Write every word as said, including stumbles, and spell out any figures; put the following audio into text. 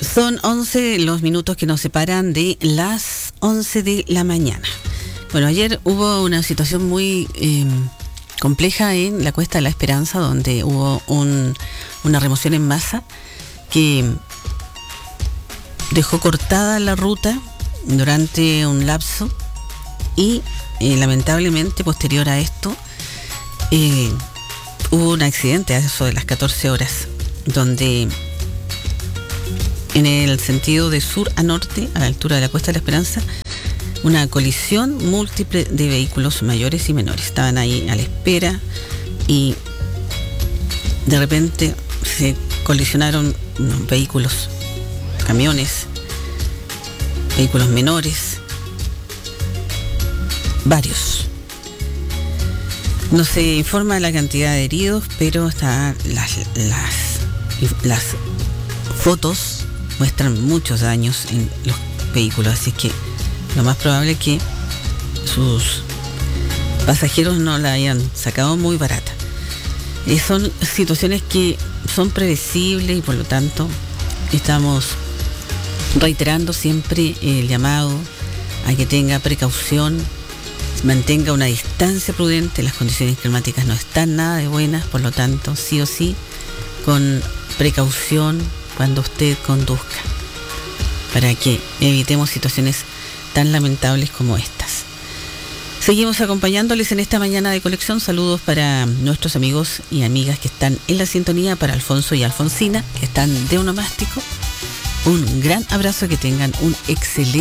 Son once los minutos que nos separan de las once de la mañana. Bueno, ayer hubo una situación muy eh, compleja en la Cuesta de la Esperanza, donde hubo un, una remoción en masa que dejó cortada la ruta durante un lapso y eh, lamentablemente posterior a esto eh, hubo un accidente a eso de las catorce horas, donde en el sentido de sur a norte, a la altura de la Cuesta de la Esperanza, una colisión múltiple de vehículos mayores y menores. Estaban ahí a la espera y de repente se colisionaron unos vehículos, camiones, vehículos menores, varios. No se informa la cantidad de heridos, pero está las, las, las fotos muestran muchos daños en los vehículos, así que lo más probable es que sus pasajeros no la hayan sacado muy barata. Eh, son situaciones que son predecibles y por lo tanto estamos reiterando siempre el llamado a que tenga precaución, mantenga una distancia prudente. Las condiciones climáticas no están nada de buenas, por lo tanto sí o sí con precaución cuando usted conduzca, para que evitemos situaciones tan lamentables como estas. Seguimos acompañándoles en esta mañana de colección. Saludos para nuestros amigos y amigas que están en la sintonía, para Alfonso y Alfonsina, que están de onomástico. Un gran abrazo, que tengan un excelente